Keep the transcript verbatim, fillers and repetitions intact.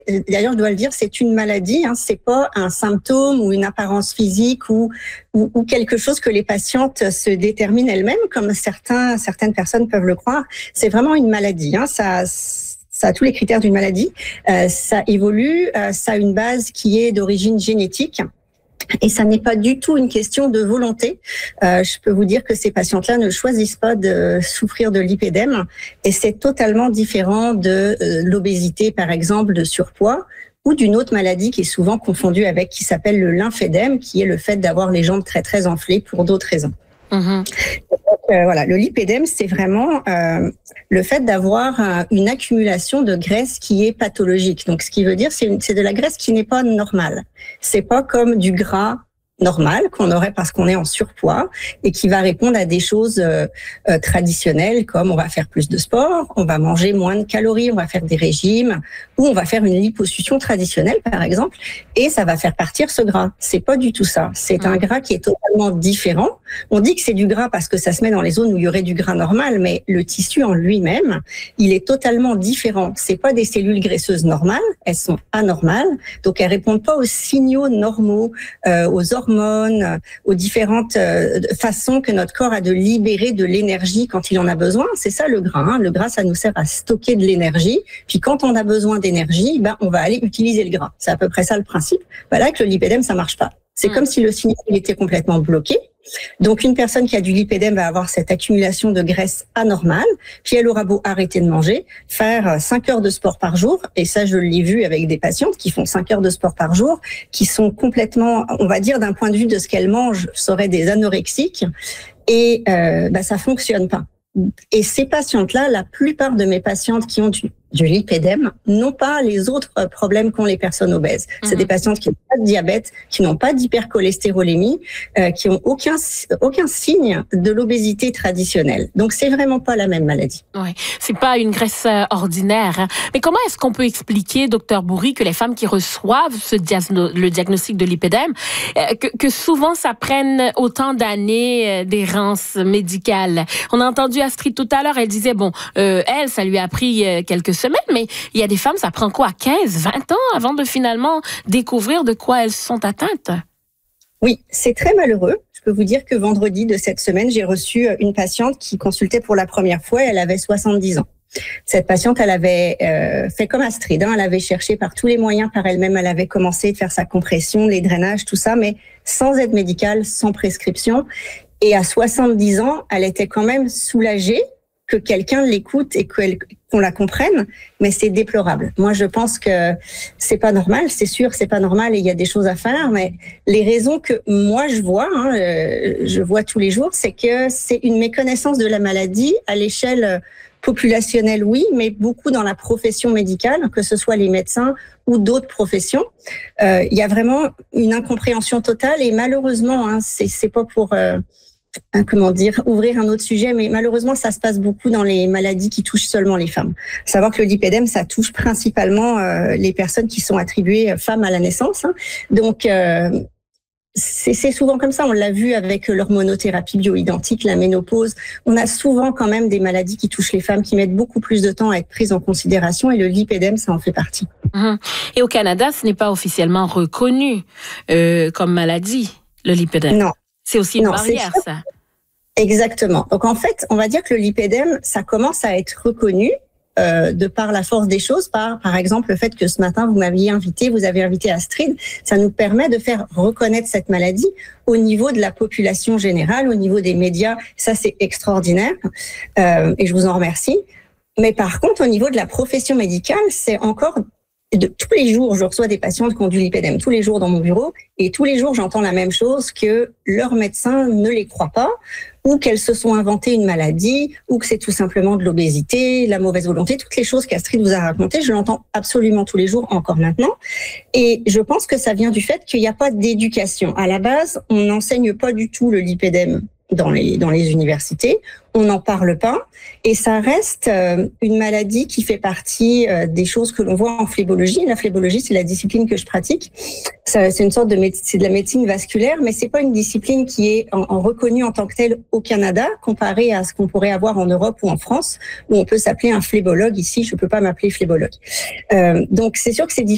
d'ailleurs, je dois le dire, c'est une maladie, hein, c'est pas un symptôme ou une apparence physique ou, ou, ou quelque chose que les patientes se déterminent elles-mêmes, comme certains, certaines personnes peuvent le croire. C'est vraiment une maladie, hein, ça, ça a tous les critères d'une maladie, euh, ça évolue, euh, ça a une base qui est d'origine génétique. Et ça n'est pas du tout une question de volonté. Euh, je peux vous dire que ces patientes-là ne choisissent pas de souffrir de lipédème, et c'est totalement différent de euh, l'obésité, par exemple, de surpoids, ou d'une autre maladie qui est souvent confondue avec, qui s'appelle le lymphédème, qui est le fait d'avoir les jambes très très enflées pour d'autres raisons. Mmh. Donc, euh, voilà, le lipédème, c'est vraiment euh, le fait d'avoir euh, une accumulation de graisse qui est pathologique. Donc, ce qui veut dire, c'est, une, c'est de la graisse qui n'est pas normale. C'est pas comme du gras normal qu'on aurait parce qu'on est en surpoids et qui va répondre à des choses euh, euh, traditionnelles comme on va faire plus de sport, on va manger moins de calories, on va faire des régimes ou on va faire une liposuction traditionnelle par exemple et ça va faire partir ce gras. C'est pas du tout ça. C'est un gras qui est totalement différent. On dit que c'est du gras parce que ça se met dans les zones où il y aurait du gras normal, mais le tissu en lui-même, il est totalement différent. C'est pas des cellules graisseuses normales, elles sont anormales, donc elles répondent pas aux signaux normaux, euh, aux hormones, aux différentes façons que notre corps a de libérer de l'énergie quand il en a besoin. C'est ça le gras. Hein. Le gras, ça nous sert à stocker de l'énergie. Puis quand on a besoin d'énergie, ben on va aller utiliser le gras. C'est à peu près ça le principe. Ben là, avec le lipédème, ça marche pas. C'est mmh. comme si le signal était complètement bloqué. Donc, une personne qui a du lipédème va avoir cette accumulation de graisse anormale, puis elle aura beau arrêter de manger, faire cinq heures de sport par jour, et ça, je l'ai vu avec des patientes qui font cinq heures de sport par jour, qui sont complètement, on va dire, d'un point de vue de ce qu'elles mangent, seraient des anorexiques, et euh, bah, ça fonctionne pas. Et ces patientes-là, la plupart de mes patientes qui ont du, du lipédème n'ont pas les autres problèmes qu'ont les personnes obèses. Mmh. C'est des patientes qui n'ont pas de diabète, qui n'ont pas d'hypercholestérolémie, euh, qui ont aucun aucun signe de l'obésité traditionnelle. Donc c'est vraiment pas la même maladie. Oui, c'est pas une graisse ordinaire. Hein. Mais comment est-ce qu'on peut expliquer, docteur Bourry, que les femmes qui reçoivent ce diagno- le diagnostic de lipédème, euh, que, que souvent ça prenne autant d'années d'errance médicale? On a entendu Astrid tout à l'heure, elle disait, bon, euh, elle, ça lui a pris euh, quelques semaines, mais il y a des femmes, ça prend quoi, quinze, vingt ans avant de finalement découvrir de quoi elles sont atteintes? Oui, c'est très malheureux. Je peux vous dire que vendredi de cette semaine, j'ai reçu une patiente qui consultait pour la première fois, elle avait soixante-dix ans. Cette patiente, elle avait euh, fait comme Astrid, hein, elle avait cherché par tous les moyens par elle-même, elle avait commencé à faire sa compression, les drainages, tout ça, mais sans aide médicale, sans prescription. Et à soixante-dix ans, elle était quand même soulagée que quelqu'un l'écoute et qu'on la comprenne, mais c'est déplorable. Moi, je pense que c'est pas normal, c'est sûr, c'est pas normal et il y a des choses à faire, mais les raisons que moi je vois, hein, euh, je vois tous les jours, c'est que c'est une méconnaissance de la maladie à l'échelle populationnelle, oui, mais beaucoup dans la profession médicale, que ce soit les médecins ou d'autres professions. Euh, il y a vraiment une incompréhension totale et malheureusement, hein, c'est, c'est pas pour... Euh, comment dire, ouvrir un autre sujet, mais malheureusement, ça se passe beaucoup dans les maladies qui touchent seulement les femmes. Savoir que le lipédème, ça touche principalement euh, les personnes qui sont attribuées femmes à la naissance. Hein. Donc, euh, c'est, c'est souvent comme ça. On l'a vu avec l'hormonothérapie bioidentique, la ménopause. On a souvent quand même des maladies qui touchent les femmes, qui mettent beaucoup plus de temps à être prises en considération, et le lipédème, ça en fait partie. Mmh. Et au Canada, ce n'est pas officiellement reconnu euh, comme maladie, le lipédème. Non. C'est aussi une non, barrière, ça. Exactement. Donc, en fait, on va dire que le lipédème, ça commence à être reconnu euh, de par la force des choses, par, par exemple, le fait que ce matin, vous m'aviez invité, vous avez invité Astrid. Ça nous permet de faire reconnaître cette maladie au niveau de la population générale, au niveau des médias. Ça, c'est extraordinaire. Euh, et je vous en remercie. Mais par contre, au niveau de la profession médicale, c'est encore... De, tous les jours, je reçois des patientes qui ont du lipédème, tous les jours dans mon bureau, et tous les jours, j'entends la même chose, que leur médecin ne les croit pas, ou qu'elles se sont inventées une maladie, ou que c'est tout simplement de l'obésité, la mauvaise volonté, toutes les choses qu'Astrid vous a racontées, je l'entends absolument tous les jours, encore maintenant. Et je pense que ça vient du fait qu'il n'y a pas d'éducation. À la base, on n'enseigne pas du tout le lipédème dans les, dans les universités. On n'en parle pas et ça reste euh, une maladie qui fait partie euh, des choses que l'on voit en phlébologie. La phlébologie, c'est la discipline que je pratique. Ça, c'est une sorte de méde- c'est de la médecine vasculaire, mais c'est pas une discipline qui est en, en reconnue en tant que telle au Canada, comparé à ce qu'on pourrait avoir en Europe ou en France, où on peut s'appeler un phlébologue. Ici, je peux pas m'appeler phlébologue. Euh, donc, c'est sûr que c'est différent.